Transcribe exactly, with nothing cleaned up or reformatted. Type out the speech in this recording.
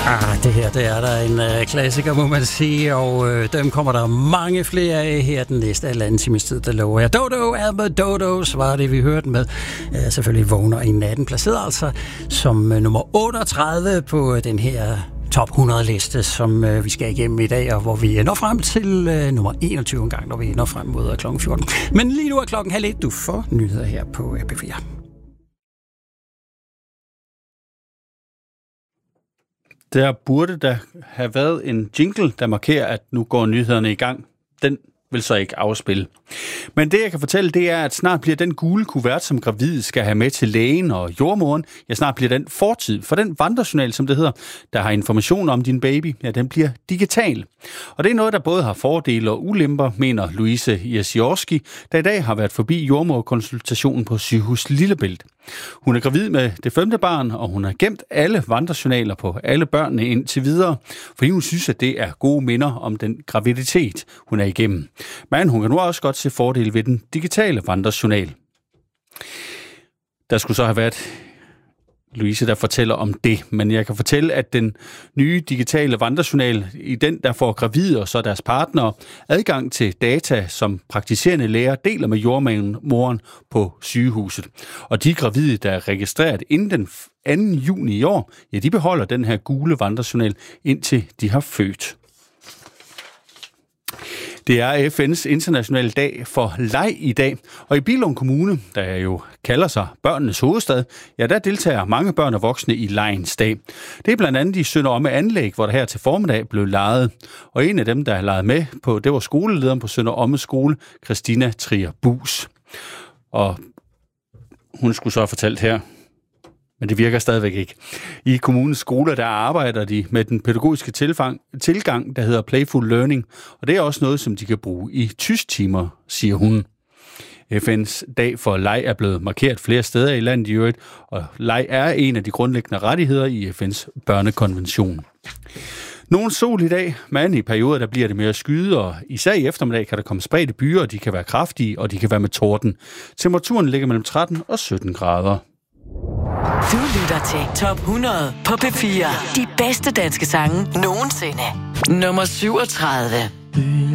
Ah, det her, det er der en øh, klassiker, må man sige, og øh, dem kommer der mange flere af her den næste halvanden times tid, der lover jeg. Dodo er med Dodos, var det, vi hørte med. Øh, selvfølgelig Vågner i natten, placeret altså som øh, nummer otteogtredive på øh, den her top hundrede-liste, som øh, vi skal igennem i dag, og hvor vi når frem til øh, nummer enogtyve en gang, når vi når frem mod øh, klokken fjorten. Men lige nu er klokken halv et, du får nyheder her på øh, P fire. Der burde der have været en jingle, der markerer, at nu går nyhederne i gang. Den vil så ikke afspille. Men det, jeg kan fortælle, det er, at snart bliver den gule kuvert, som gravide skal have med til lægen og jordmoren, ja, snart bliver den fortid. For den vandrejournal, som det hedder, der har information om din baby, ja, den bliver digital. Og det er noget, der både har fordele og ulemper, mener Louise Jasiorski, der i dag har været forbi jordmorkonsultationen på Sygehus Lillebælt. Hun er gravid med det femte barn, og hun har gemt alle vandrejournaler på alle børnene indtil videre, fordi hun synes, at det er gode minder om den graviditet, hun er igennem. Men hun kan nu også godt se fordele ved den digitale vandrejournal. Der skulle så have været Louise, der fortæller om det, men jeg kan fortælle, at den nye digitale vandrejournal, i den der får gravide og så deres partnere adgang til data, som praktiserende læger deler med jordmoren på sygehuset. Og de gravide, der er registreret inden den anden juni i år, ja, de beholder den her gule vandrejournal, indtil de har født. Det er F N's internationale dag for leg i dag, og i Billund Kommune, der jo kalder sig børnenes hovedstad, ja, der deltager mange børn og voksne i legens dag. Det er blandt andet i Sønderomme Anlæg, hvor der her til formiddag blev leget, og en af dem, der har leget med på, det var skolelederen på Sønderomme Skole, Christina Trier Bus. Og hun skulle så have fortalt her, men det virker stadigvæk ikke. I kommunens skoler, der arbejder de med den pædagogiske tilfang, tilgang, der hedder Playful Learning, og det er også noget, som de kan bruge i tysktimer, siger hun. F N's dag for leg er blevet markeret flere steder i landet i øvrigt, og leg er en af de grundlæggende rettigheder i F N's børnekonvention. Nogen sol i dag, men i perioder der bliver det mere skyde, og især i eftermiddag kan der komme spredte byer, og de kan være kraftige, og de kan være med torden. Temperaturen ligger mellem tretten og sytten grader. Du lytter til Top hundrede på P fire. De bedste danske sange nogensinde. Nummer syvogtredive.